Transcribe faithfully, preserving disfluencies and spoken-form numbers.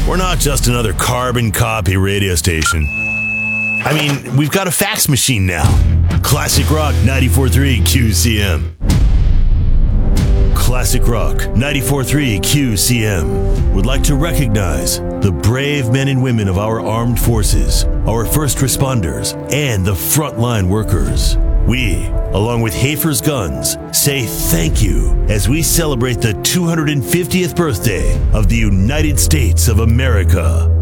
We're not just another carbon copy radio station. I mean, we've got a fax machine now. Classic Rock ninety-four point three Q C M. Classic Rock ninety-four point three Q C M would like to recognize the brave men and women of our armed forces, our first responders, and the frontline workers. We, along with Hafer's Guns, say thank you as we celebrate the two hundred fiftieth birthday of the United States of America.